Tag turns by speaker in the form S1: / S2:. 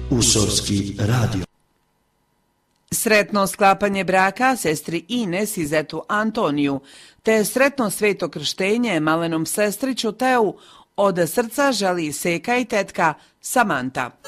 S1: Usorski radio.
S2: Sretno sklapanje braka sestri Ines i zetu Antoniju, te sretno sveto krštenje malenom sestriću Teu od srca želi Seka i tetka Samanta.